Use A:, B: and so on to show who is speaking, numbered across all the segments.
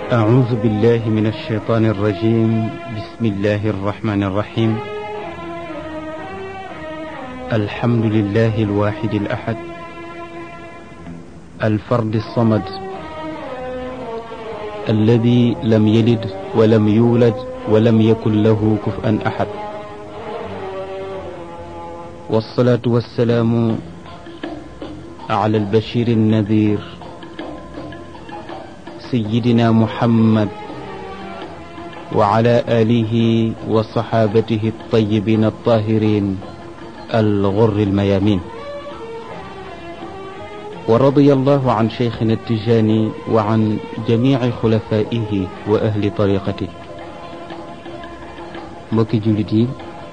A: أعوذ بالله من الشيطان الرجيم. بسم الله الرحمن الرحيم. الحمد لله الواحد الأحد الفرد الصمد الذي لم يلد ولم يولد ولم يكن له كفوا أحد، والصلاة والسلام على البشير النذير سيدنا محمد وعلى آله وصحابته الطيبين الطاهرين الغر الميامين، ورضي الله عن شيخنا التجاني وعن جميع خلفائه وأهل طريقته. mbokki jullit yi,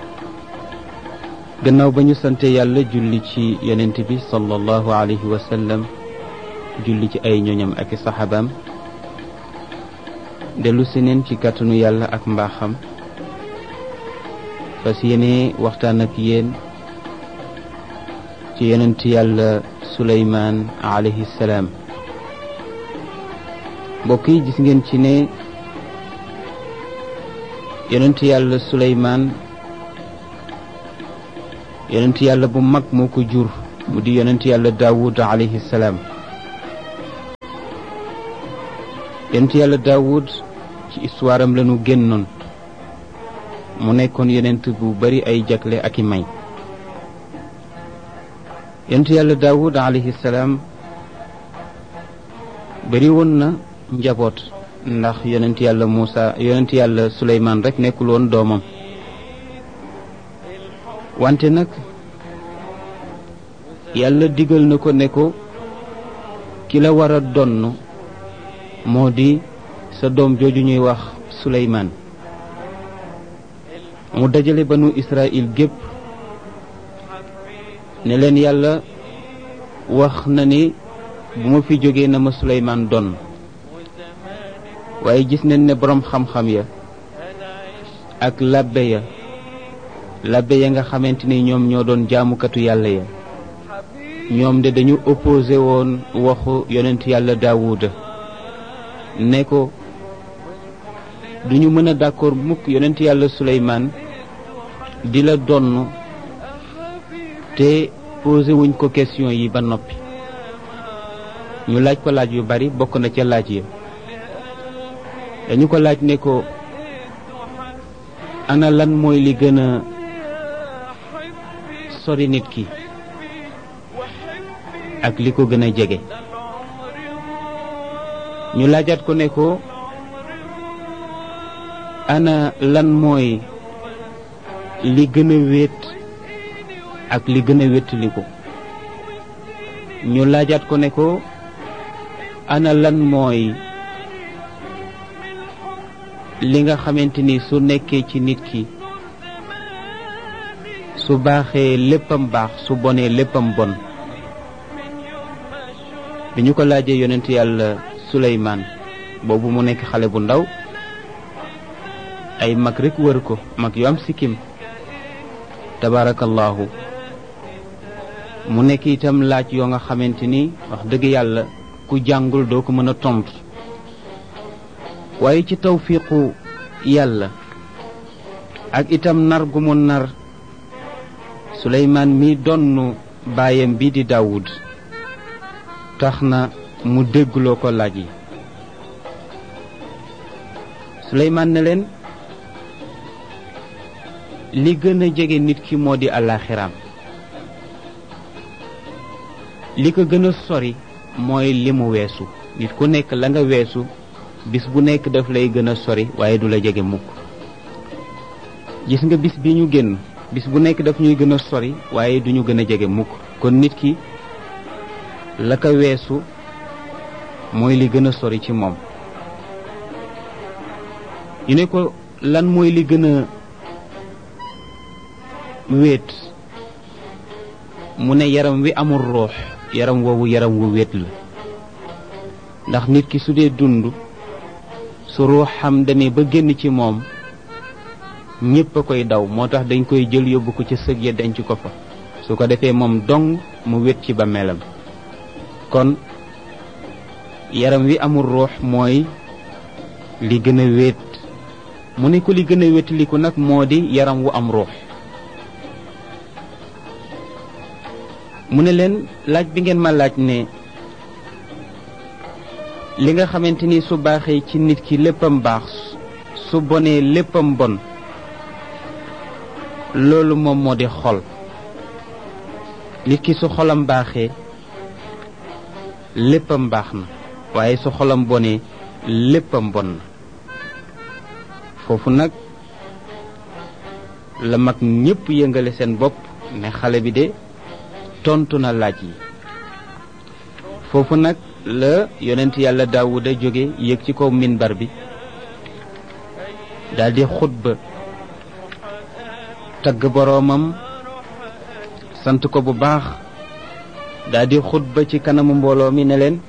A: gannaaw ba ñu sante yàlla julli ci yonent bi sallallahu alayhi wa sallam, julli ci ay ñoñam ak i saxaabaam, dellu si neen ci kàttanu yàlla ak mbaaxam fas yéene waxtaan ak yéen ci yonent yàlla Suleymaan alayhi salaam. mbokk yi, gis ngeen ci ne yonent yàlla Suleymaan yonent yàlla bu mag moo ko jur, mu di yonent yàlla Daawud alayhi salaam. yonent yàlla Daawud ci histoire am lañu génnoon, mu nekkoon yonent bu bari ay jagle ak i may. yonent yàlla Daawud alayhi salaam bari woon na njaboot, ndax yonent yàlla Suleymaan rek nekkul woon doomam. wante nag yàlla digal na ko ne ko ki la war a donn moo di sa doom jooju ñuy wax Suleymaan. mu dajale banu Israël gépp ne leen yàlla wax na ni bu ma fi jógee na ma Suleymaan donn, waaye gis nañ ne boroom xam-xam ya ak labbe ya nga xamante ni ñoom ñoo doon jaamukatu yàlla ya, ñoom de dañu opposé woon waxu yonent yàlla Daawuda ne ko duñu mën a d'accord mukk yonent yàlla Suleymaan di la donn te posé wuñ ko question yi ba noppi. ñu laaj ko laaj yu bari, bokk na ca laaj ya dañu ko laaj ne ko ana lan mooy li gën a sori nit ki ak li ko gën a jege. ñu laajaat ko ne ko ana lan mooy li gën a wéet ak li gën a wéttali ko. ñu laajaat ko ne ko ana lan mooy li nga xamante ni su nekkee ci nit ki su baaxee léppam baax, su bonee léppam bon. bi ñu ko laajee yonent yàlla Suleymaan boobu mu nekk xale bu ndaw, ay mag rekk wër ko, mag yu am sikkim tabarakallahu. mu nekk itam laaj yoo nga xamante ni wax dëgg yàlla ku jàngul doo ko mën a tontu, waaye ci tawfiqu yàlla ak itam nar gu mu nar Suleymaan mi donnu baayam bi di Daawud tax na mu déggloo ko laaj yi. Suleymaan ne leen li gën a jege nit ki moo di àllaaxiraam, li ko gën a sori mooy li mu weesu. nit ku nekk la nga weesu bis bu nekk daf lay gën a sori waaye du la jege mukk. gis nga bis bi ñu génn, bis bu nekk daf ñuy gën a sori waaye du ñu gën a jege mukk. kon nit ki la ko weesu mooy li gën a sori ci moom. ñu ne ko lan mooy li gën a wéet, mu ne yaram wi amul ruux, yaram woowu yaram wu wéet la. ndax nit ki su dee dund, su ruuxam demee ba génn ci moom ñépp a koy daw, moo tax dañ koy jël yóbbu ko ci sëg ya denc ko fa, su ko defee moom dong mu wét ci bàmmeelam. kon yaram wi amul ruux mooy li gën a wéet mu ne ko li gën a wéetaliku nag moo di yaram wu am ruux mu ne leen laaj bi ngeen ma laaj ne li nga xamante ni su baaxee ci nit ki léppam baax su bonee léppam bon loolu moom moo di xol nit ki su xolam baaxee léppam baax na waaye su xolam bonee léppam bon na foofu nag la mag ñépp yëngale seen bopp ne xale bi de tontu na laaj yi foofu nag la yonent yàlla daawuda jóge yéeg ci kaw minbar bi daldi xutba tagg boroomam sant ko bu baax daldi xutba ci kanamu mbooloo mi ne leen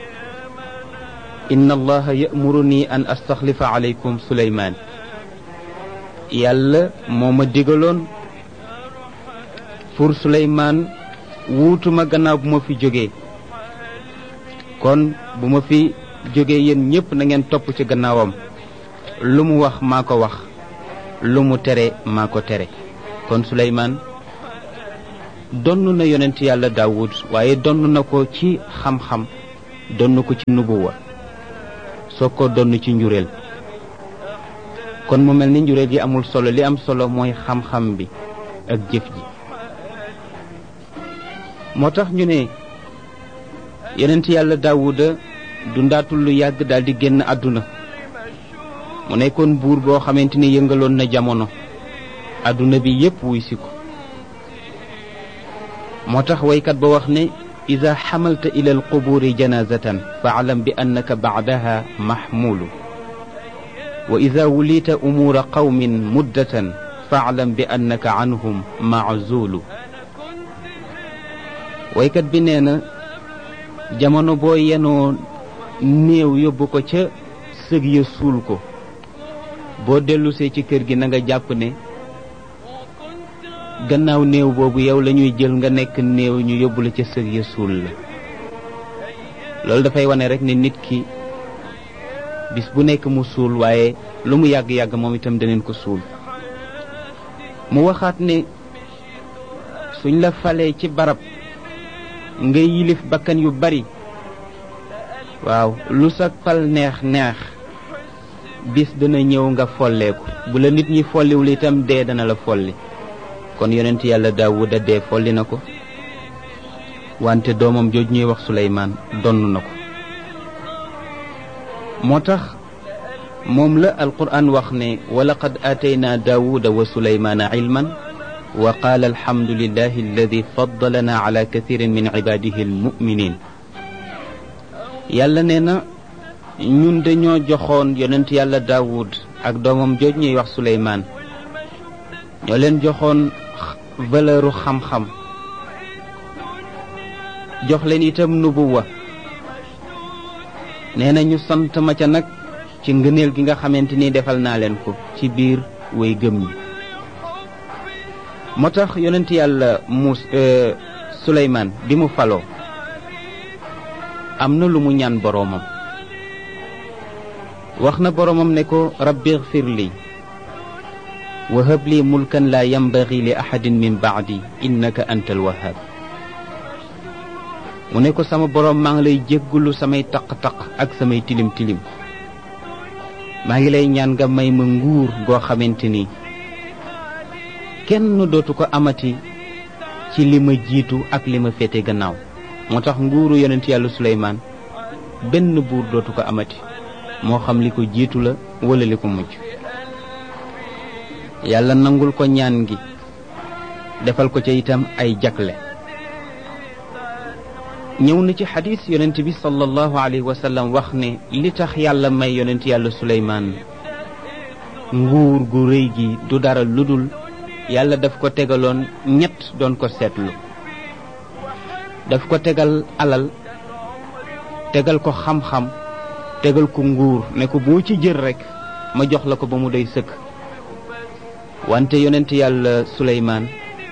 A: inna allaha ya'muruni an astaxlifa alaykum suleymaan yàlla moo ma digaloon pour suleymaan wuutuma gannaaw bu ma fi jógee kon bu ma fi jógee yéen ñépp na ngeen topp ci gannaawam lu mu wax maa ko wax lu mu tere maa ko tere kon suleymaan donn na yonent yàlla daawud waaye donn na ko ci xam-xam donn ko ci nubuwa soo ko donn ci njureel kon mu mel ni njureel gi amul solo li am solo mooy xam-xam bi ak jëf ji moo tax ñu ne yonent yàlla daawuda dundaatul lu yàgg daldi génn àdduna mu nekkoon buur boo xamante ni yëngaloon na jamono àdduna bi yépp wuy si ko moo tax waykat ba wax ne ida xamalta ila alquburi janazatan faalam bi annaka bacdaha maxmulu wa ida wulita umuura qawmin muddatan faalam bi annaka canhum maczulu waykat bi nee na jamono boo yenoo néew yóbbu ko ca sëg ya suul ko boo dellusee ci kër gi na nga jàpp ne gannaaw néew boobu yow lañuy jël nga nekk néew ñu yóbbu la ca sëg ya suul la loolu dafay wane rek ne nit ki bis bu nekk mu suul waaye lu mu yàgg-yàgg moom itam daneen ko suul mu waxaat ne suñ la falee ci barab nga yilif bakkan yu bari waaw lu sa fal neex neex bis dana ñëw nga folleeku bu la nit ñi folliwul itam dee dana la folli kon yonent yàlla daawuda dee folli na ko wante doomam jooj ñuy wax suleymaan donn na ko moo tax moom la alquran wax ne wa laqad aataynaa daawuda wa suleymaana ilman wa qaala alhamdulillahi alladi faddalana ala kathirin min ibadihi almuminin yàlla nee na ñun dañoo joxoon yonent yàlla daawud ak doomam jooj ñuy wax suleymaan ñoo leen joxoon valeuru xam-xam jox leen itam nubuwa nee na ñu sant ma ca nag ci ngëneel gi nga xamante ni defal naa leen ko ci biir way gëm ñi moo tax yonent yàlla suleymaan bi mu faloo am na lu mu ñaan boroomam wax na boroomam ne ko rabbi ighfir li wa hab li mulkan la yanbaghi li ahadin min ba'di innaka antal wahhab mu ne ko sama boroom maa ngi lay jéggulu samay taq-taq ak samay tilim-tilim maa ngi lay ñaan nga may ma nguur goo xamante ni kenn dootu ko amati ci li ma jiitu ak li ma féete gannaaw moo tax nguuru yonent yàlla suleymaan benn buur dootu ko amati moo xam li ko jiitu la wala li ko mujj yàlla nangul ko ñaan gi defal ko ca itam ay jagle ñëw na ci xadis yonent bi sallallahu alayhi wa sallam wax ne li tax yàlla may yonent yàlla suleymaan nguur gu rëy gi du dara ludul yàlla daf ko tegaloon ñett doon ko seetlu daf ko tegal alal tegal ko xam-xam tegal ko nguur ne ko boo ci jël rekk ma jox la ko ba mu doy sëkk wante yonent yàlla suleymaan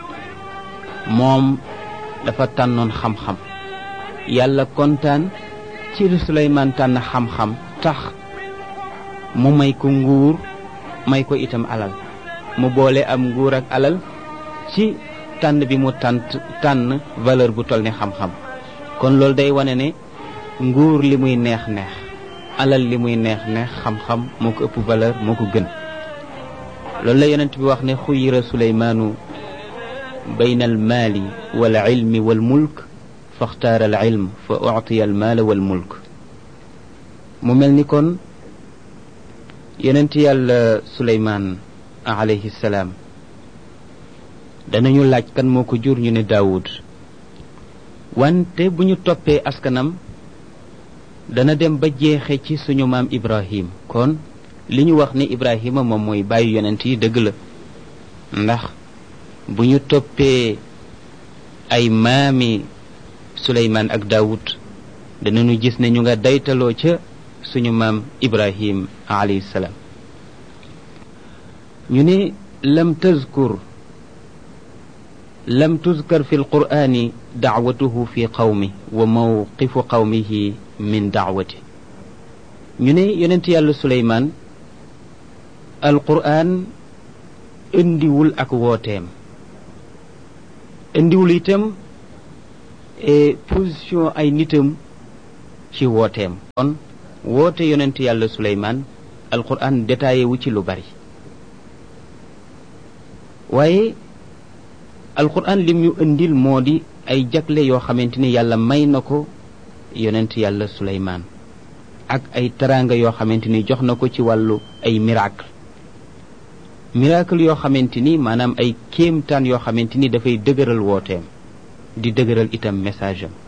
A: moom dafa tànnoon xam-xam yàlla kontaan ci li suleymaan tànn xam-xam tax mu may ko nguur may ko itam alal mu boole am nguur ak alal ci tànn bi mu tànn valeur bu toll ni xam-xam kon loolu day wane ne nguur li muy neex-neex alal li muy neex-neex xam-xam moo ko ëpp valeur moo ko gën loolu la yonent bi wax ne xuyira suleymaanu bayna al maali wal ilmi wal mulk faxtaara al ilm fa uctiya al maala wal mulk mu mel ni kon yonent yàlla suleymaan alayhi salaam danañu laaj kan moo ko jur ñu ne daawud wante bu ñu toppee askanam dana dem ba jeexe ci suñu maam ibrahim kon li ñu wax ni ibrahima moom mooy bàyyi yonent yi dëgg la ndax bu ñu toppee ay maami suleymaan ak daawud danañu gis ne ñu nga daytaloo ca suñu maam ibrahim alayhi salaam ñu ne lam tuzkar fi alqur'ani dacwatuhu fi qawmi wa mawqifu qawmihi min dacwati ñu ne yonent yàlla suleymaan alqur'an indiwul ak wooteem indiwul itam position ay nitam ci wooteem kon woote yonent yàlla suleymaan alqur'an détaillé wu ci lu bari waaye alquran lim ñu indil moo di ay jagle yoo xamante ni yàlla may na ko yonent yàlla suleymaan ak ay teraanga yoo xamante ni jox na ko ci wàllu ay miracle yoo xamante ni maanaam ay kéemtaan yoo xamante ni dafay dëgëral wooteem di dëgëral itam message am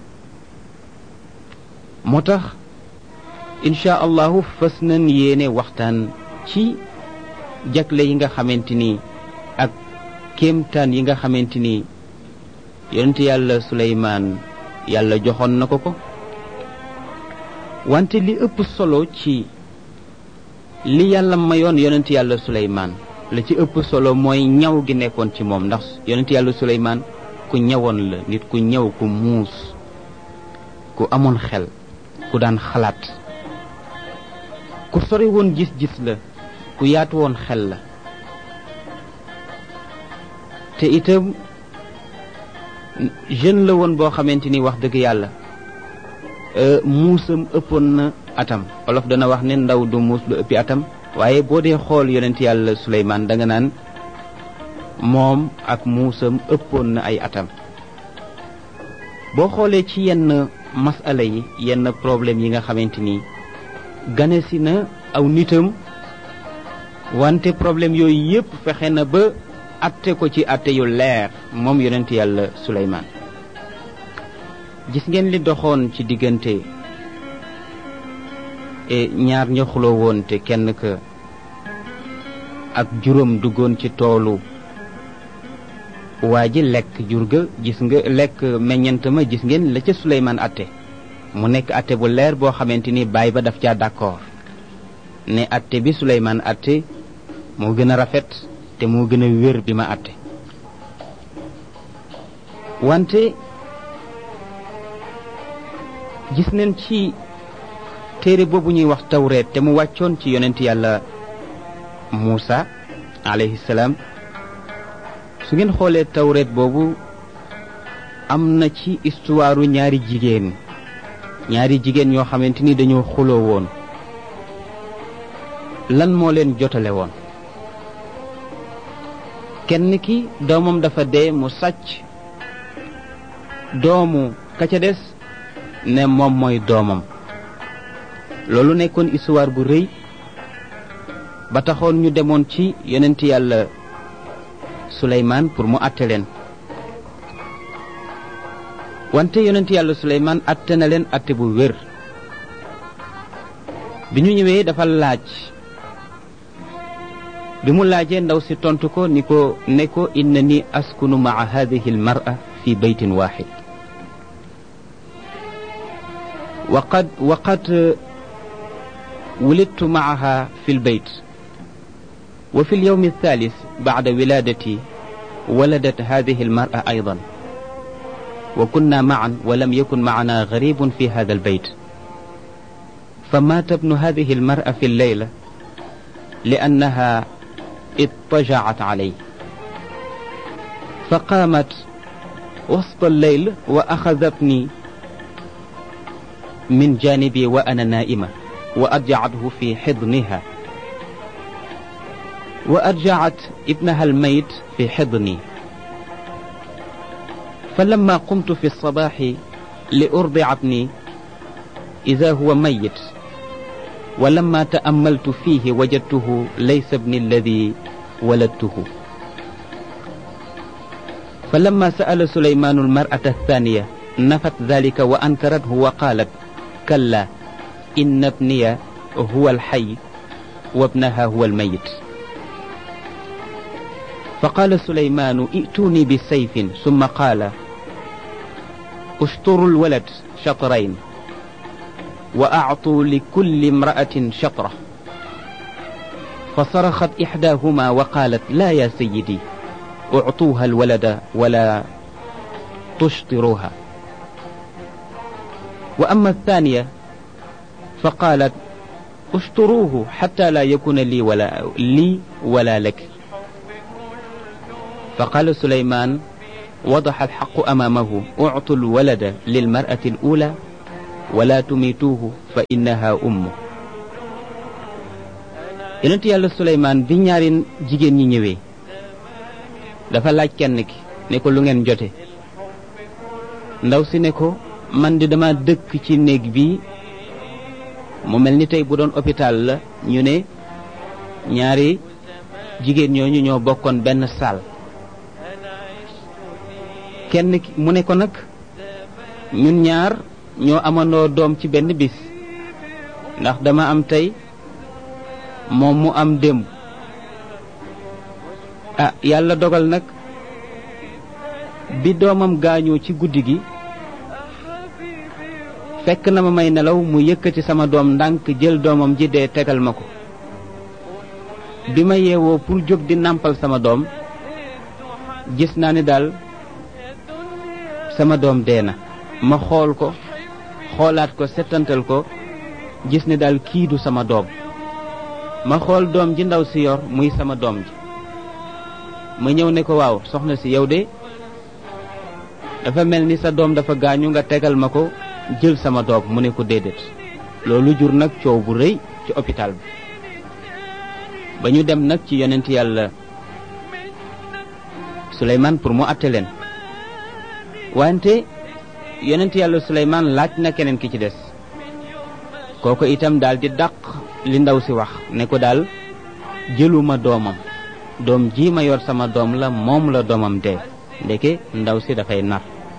A: moo tax insha allahu fas nañ yéene waxtaan ci jagle yi nga xamante ni ak kéemtaan yi nga xamante ni yonent yàlla suleymaan yàlla joxoon na ko wante li ëpp solo ci li yàlla mayoon yonent yàlla suleymaan la ci ëpp solo mooy ñaw gi nekkoon ci moom ndax yonent yàlla suleymaan ku ñawoon la nit ku ñaw ku muus ku amoon xel ku daan xalaat ku sori woon gis-gis la ku yaatu woon xel la te itam jeune la woon boo xamante ni wax dëgg yàlla muusam ëppoon na atam olof dana wax ne ndaw du muus lu ëppi atam waaye boo dee xool yonent yàlla suleymaan da nga naan moom ak muusam ëppoon na ay atam boo xoolee ci yenn masala yi yenn problème yi nga xamante ni ganesi na aw nitam wante problème yooyu yépp fexe na ba atte ko ci atte yu leer moom yonent yàlla suleymaan gis ngeen li doxoon ci diggante ñaar ña xuloo woon te kenn ka ak juróom duggoon ci toolu waa ji lekk jur ga gis nga lekk meññant ma gis ngeen la ca suleymaan atte mu nekk atte bu leer boo xamante ni baay ba daf caa d'accord ne atte bi suleymaan atte moo gën a rafet te moo gën a wér bi ma atte wante gis nañ ci téere boobu ñuy wax tawreet te mu wàccoon ci yonent yàlla Muusa alayhi salaam su ngeen xoolee tawreet boobu am na ci histoire ñaari jigéen yoo xamante ni dañoo xuloo woon lan moo leen jotale woon kenn ki doomam dafa dee mu sàcc doomu ka ca des ne moom mooy doomam loolu nekkoon histoire bu rëy ba taxoon ñu demoon ci yonent yàlla Suleymaan pour mu àtte leen wante yonent yàlla Suleymaan àtte na leen àtte bu wér bi ñu ñëwee dafa laaj bi mu laajee ndaw si tontu ko ne ko innani askunu maa hadihi almar'a fi baytin waxid وقد ولدت معها في البيت وفي اليوم الثالث بعد ولادتي ولدت هذه المرأة أيضا وكنا معا ولم يكن معنا غريب في هذا البيت فمات ابن هذه المرأة في الليلة لأنها اضطجعت عليه، فقامت وسط الليل وأخذتني من جانبي وأنا نائمة وأرجعته في حضنها، وأرجعت ابنها الميت في حضني. فلما قمت في الصباح لأرضع ابني إذا هو ميت، ولما تأملت فيه وجدته ليس ابني الذي ولدته. فلما سأل سليمان المرأة الثانية نفت ذلك وأنكرته وقالت: كلا، إن ابني هو الحي وابنها هو الميت. فقال سليمان: ائتوني بالسيف. ثم قال: اشطروا الولد شطرين وأعطوا لكل امرأة شطرة. فصرخت إحداهما وقالت: لا يا سيدي، اعطوها الولد ولا تشطروها. وأما الثانية فقالت: اشطروه حتى لا يكون لي ولا لك. فقال سليمان: وضح الحق أمامه: اعطوا الولد للمرأة الأولى ولا تميتوه فإنها أمه. yonent yàlla Suleymaan bi ñaari jigéen ñi ñëwee dafa laaj kenn ki ne ko lu ngeen jote. ndaw si ne ko man di dama dëkk ci néeg bi, mu mel ni tey bu doon hôpital la ñu ne ñaari jigéen ñooñu ñoo bokkoon benn saal. kenn ki mu ne ko nag ñun ñaar ñoo amandoo doom ci benn bis, ndax dama am tey moom mu am démb. yàlla dogal nag bi doomam gaañoo ci guddi gi fekk na ma may nelaw, mu yëkkati sama doom ndànk jël doomam ji dee tegal ma ko. bi ma yeewoo pour jóg di nàmpal sama doom gis naa ni daal sama doom dee na. ma xool ko, xoolaat ko, settantal ko, gis ni daal kii du sama doom. ma xool doom ji ndaw si yor muy sama doom ji. ma ñëw ne ko: waaw soxna si, yow de dafa mel ni sa doom dafa gaañu nga tegal ma ko jël sama doom. mu ne ko: déedéet. loolu jur nag coow bu rëy ci hôpital bi. ba ñu dem nag ci yonent yàlla Suleymaan pour mu àtte leen. wante yonent yàlla Suleymaan laaj na keneen ki ci des. kooku itam daal di dàq li ndaw si wax, ne ko daal jëluma doomam, doom ji ma yor sama doom la, moom la doomam dee. ndeke ndaw si dafay nar.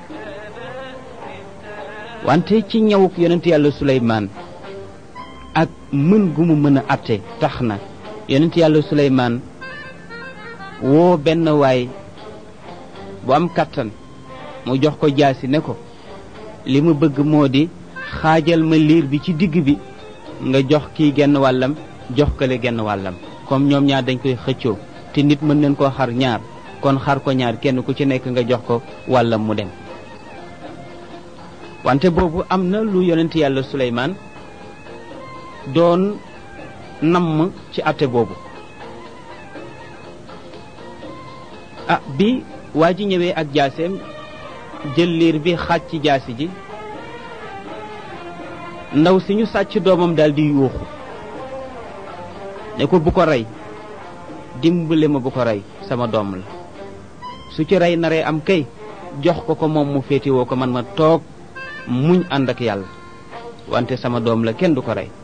A: wante ci ñëwuk yonent yàlla Suleymaan ak mën gu mu mën a àtte tax na yonent yàlla Suleymaan woo benn waay bu am kàttan mu jox ko jaasi ne ko: li mu bëgg moo di xaajal ma liir bi ci digg bi, nga jox kii genn wàllam jox kële genn wàllam. comme ñoom ñaar dañ koy xëccoo te nit mën nañ koo xar ñaar, kon xar ko ñaar, kenn ku ci nekk nga jox ko wàllam mu dem. wante boobu am na lu yonent yàlla Suleymaan doon namm ci àtte boobu. bi waa ji ñëwee ak jaaseem jël liir bi xaaj ci jaasi ji, ndaw si ñu sàcc doomam daal di yuuxu ne ko: bu ko rey, dimbale ma, bu ko rey, sama doom la. su ci rey naree am kay jox ko moom mu féetewoo ko, man ma toog muñ ànd ak yàlla, wante sama doom la, kenn du ko rey.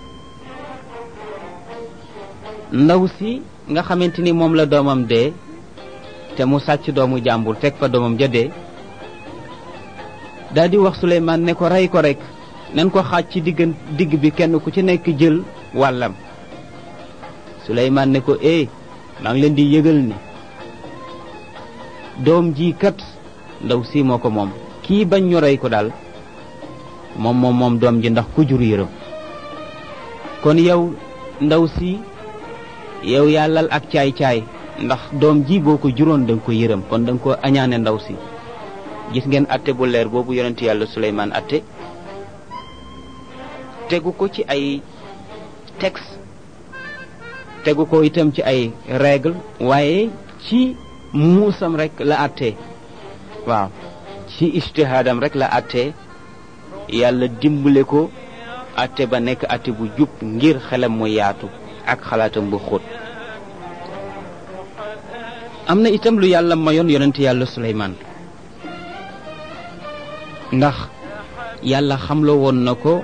A: ndaw si nga xamante ni moom la doomam dee te mu sàcc doomu jàmbur teg fa doomam ja dee, daal di wax Suleymaan ne ko: rey ko rek, nen ko xaaj ci digg bi, kenn ku ci nekk jël wàllam. Suleymaan ne ko: maa ngi leen di yëgal ni doom ji kat ndaw si moo ko moom. kii bañ ñu rey ko daal moom doom ji, ndax ku jur yërëm. kon yow ndaw si, yow yaa lal ak caay-caay, ndax doom ji boo ko juróon da nga ko yërëm, kon da nga ko añaane ndaw si. gis ngeen atte bu leer boobu yonent yàlla Suleymaan atte. tegu ko ci ay texte, tegu ko itam ci ay règle, waaye ci muusam rek la àttee. waaw, ci ijtihaadam rek la àttee. yàlla dimbale ko àtte ba nekk àtte bu jub ngir xelam mu yaatu ak xalaatam bu xóot. am na itam lu yàlla mayoon yonent yàlla Suleymaan, ndax yàlla xamloo woon na ko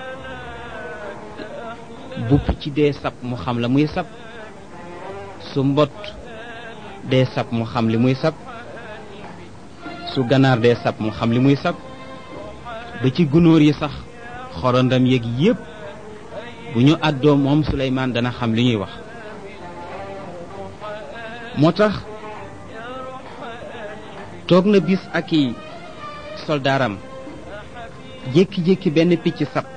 A: bu picc dee sab mu xam la muy sab, su mbott dee sab mu xam li muy sab, su ganaar dee sab mu xam li muy sab, ba ci gunóor yi sax xorondam yeeg yépp bu ñu àddoo moom Suleymaan dana xam li ñuy wax. moo tax toog na bis ak i soldaaram, jékki-jékki benn picc sab.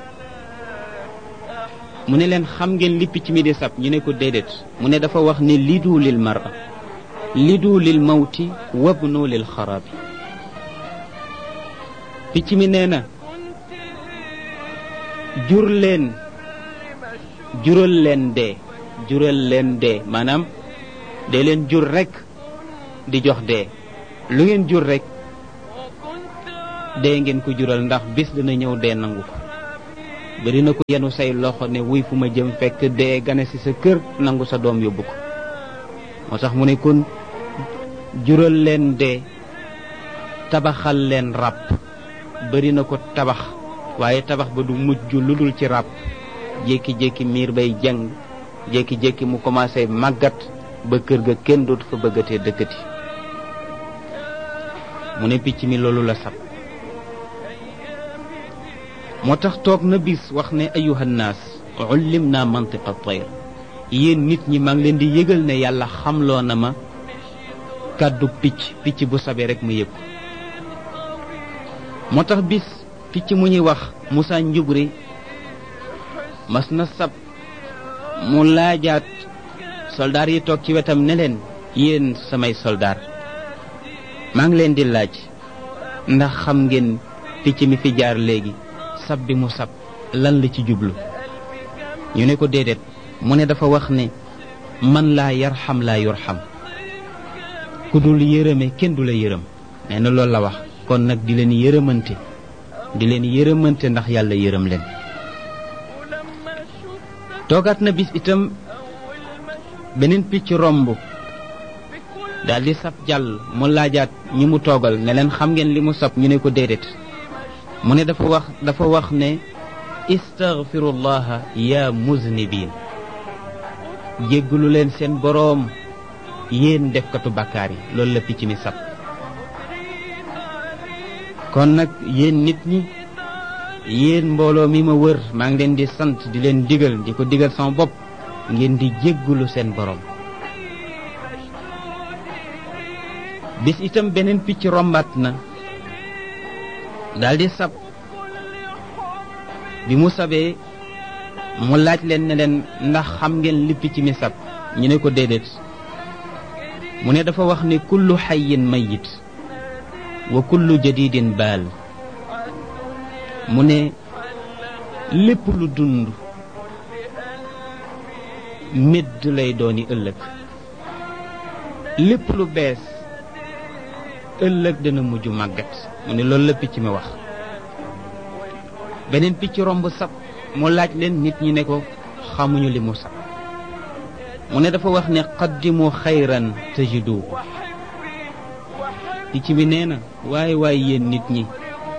A: mu ne leen xam ngeen li picc mi di sab? ñu ne ko déedéet. mu ne dafa wax ne lidu lil mar'a lidu lil mawti wabnu lil xarabi. picc mi nee na jural leen dee, maanaam dee leen jur rek di jox dee. lu ngeen jur rek dee ngeen ko jural, ndax bis dina ñëw dee nangu ko. bari na ko yenu say loxo ne wuy fu ma jëm, fekk dee gane ci sa kër nangu sa doom yóbbu ko. moo tax mu ne kon jural leen dee, tabaxal leen ràbb. bari na ko tabax, waaye tabax ba du mujj lu dul ci ràbb. jékki-jékki miir bay jàng, jékki-jékki mu commencé màggat ba kër ga kenn dootu fa bëggatee dëkkati. mu ne picc mi loolu la sab. moo tax toog na bis wax ne ayuhan naas ullimna mantiqa tayr, yéen nit ñi maa ngi leen di yëgal ne yàlla xamloo na ma kàddu picc bu sabee rek mu yëg. moo tax bis picc mu ñuy wax Musaa Njubri mas na sab. mu laajaat soldaar yi toog ci wetam ne leen, yéen samay soldaar, maa ngi leen di laaj ndax xam ngeen picc mi fi jaar léegi sab bi mu sab lan la ci jublu? ñu ne ko déedéet. mu ne dafa wax ne man laa yarxam laa yurxam, ku dul yërëme kenn du la yërëm. nee na loolu la wax. kon nag di leen yërëmante ndax yàlla yërëm leen. toogaat na bis itam beneen picc romb daal di sab jàll. mu laajaat ñi mu toogal ne leen xam ngeen li mu sab? ñu ne ko déedéet. mu ne dafa wax ne istaghfirullaha ya muznibin, jéggalu leen seen boroom yéen defkatu bàkkaar yi. loolu la picc mi sab. kon nag yéen nit ñi, yéen mbooloo mi ma wër, maa ngi leen di sant, di leen digal, di ko digal sama bopp, ngeen di jéggalu seen boroom. bis itam beneen picc rombaat na daldi sab. bi mu sabee mu laaj leen ne leen ndax xam ngeen li picc mi sab? ñu ne ko déedéet. mu ne dafa wax ne kullu xayyin mayit wa kullu jadidin baal. mu ne lépp lu dund médd lay dooni ëllëg, lépp lu bees ëllëg dana mujj màggat. mu ne loolu la picc mi wax. beneen picc romb sab. mu laaj leen nit ñi ne ko xamuñu li mu sab. mu ne dafa wax ne qaddimu xayran tajidu. picc mi nee na waaye yéen nit ñi,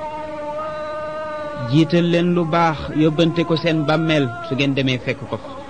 A: jiital leen lu baax yóbbante ko seen bàmmeel, su ngeen demee fekk ko fa.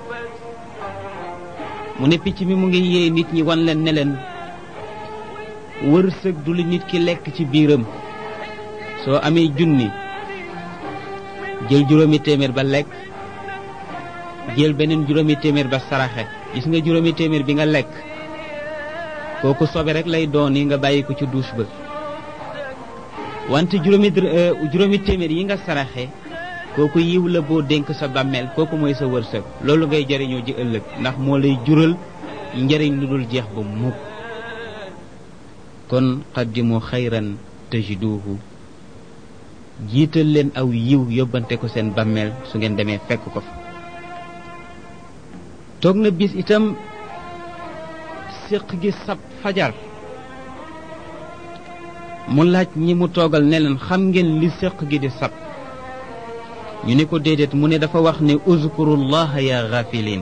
A: mu ne picc mi mu ngi yee nit ñi wan leen ne leen wërsëg du li nit ki lekk ci biiram. soo amee junni jël juróomi téeméer ba lekk, jël beneen juróomi téeméer ba saraxe. gis nga juróomi téeméer bi nga lekk kooku sobe rek lay doon yi nga bàyyi ko ci douche ba. wante juróomi téeméer yi nga saraxe kooku yiw la boo dénk sa bàmmeel, kooku mooy sa wërsëg. loolu ngay jariñoo ji ëllëg, ndax moo lay jural njariñ lu dul jeex ba mukk. kon qaddimu xayran tajiduhu jiital leen aw yiw yóbbante ko seen bàmmeel su ngeen demee fekk ko fa. toog na bis itam séq gi sab fajar mu laaj ñi mu toogal ne leen xam ngeen li séq gi di sab ñu ne ko déedéet mu ne dafa wax ne uzkurullaha ya ghafilin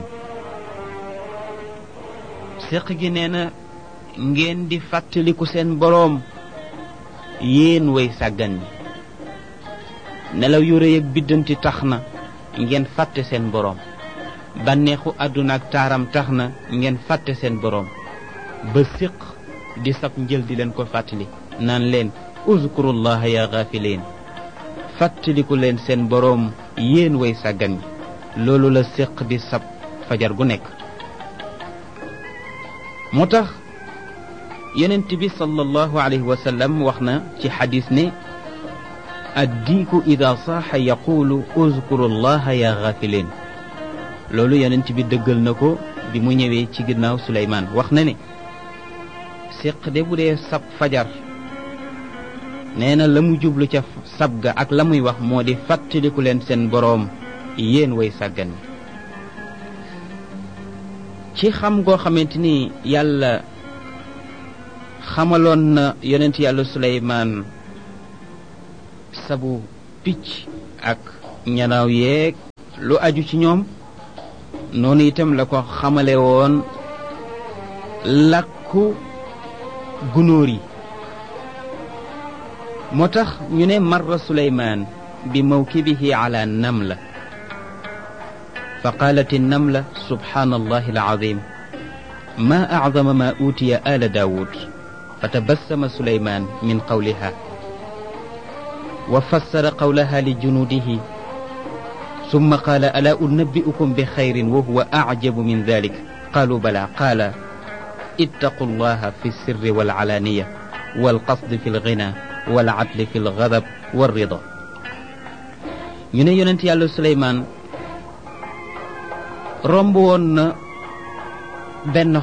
A: séq gi nee na ngeen di fàttaliku seen boroom yéen way sàggan ñi nelaw yu rëy ak biddanti tax na ngeen fàtte seen boroom bànneexu àdduna ak taaram tax na ngeen fàtte seen boroom ba séq di sab njël di leen ko fàttali naan leen uzkurullaha ya ghafilin fàttaliku leen seen boroom yéen way sàggan ñi loolu la séq di sab fajar gu nekk. moo tax yonent bi sallallahu alayhi wa sallam wax na ci xadis ne addiiku ida saaxa yaqulu uzkurullaha ya ghafilin loolu yonent bi dëggal na ko bi mu ñëwee ci ginnaaw Suleymaan wax na ne séq de bu dee sab fajar nee na la mu jublu ca sab ga ak la muy wax moo di fàttaliku leen seen boroom yéen way sàggan ci xam goo xamante ni yàlla xamaloon na yonent yàlla Suleymaan sabu picc ak ñanaaw yeeg lu aju ci ñoom noonu itam la ko xamale woon làkku gunóor yi moo tax ñu ne marra Suleymaan bi mawkibihi ala namla fa qaalat an-namla subhaanallahi al-aziim maa a'zama maa uutiya aala daawuud fa tabassama Suleymaan min qawlihaa wa fassara qawlahaa li junuudihi summa qaala alaa unabbi'ukum bi xayrin wa huwa a'jabu min daalik qaaluu balaa qaala ittaqu llaha fi sirri wal alaaniya wal qasdi fi l-ghinaa wal adli fi l-ghadab war rida. ñu ne yonent yàlla Suleymaan romb woon na benn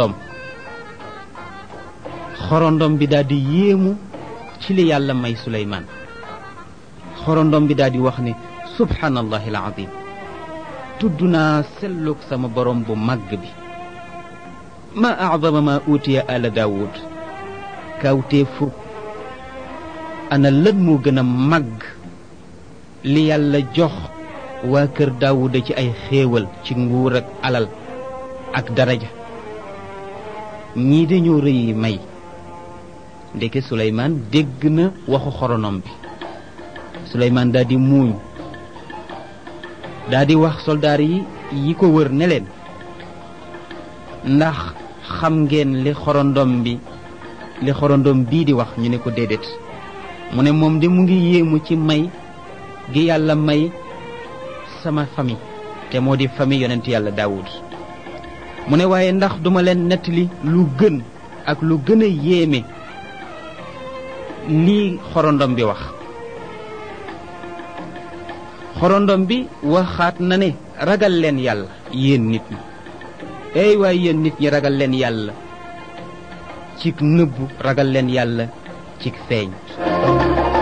A: xorondom bi daal di yéemu ci li yàlla may Suleymaan xorondom bi daal di wax ne subhaanallahi al-aziim tudd naa sellug sama borom bu màgg bi ma a'zama ma utiya ala daawud kawtee fu ana lan moo gën a màgg li yàlla jox waa kër daawuda ci ay xéewal ci nguur ak alal ak daraja ñii dañoo rëy may ndeke Suleymaan dégg na waxu xoronom bi Suleymaan daal di muuñ daal di wax soldaar yi ko wër ne leen ndax xam ngeen li xorondom bii di wax ñu ne ko déedéet mu ne moom de mu ngi yéemu ci may gi yàlla may sama famille te moo di famille yonent yàlla Daawud mu ne waaye ndax duma leen nettali lu gën ak lu gën a yéeme lii xorondom bi wax xorondom bi waxaat na ne ragal leen yàlla yéen nit ñi ey waaye yéen nit ñi ragal leen yàlla cig nëbbu ragal leen yàlla cig feeñ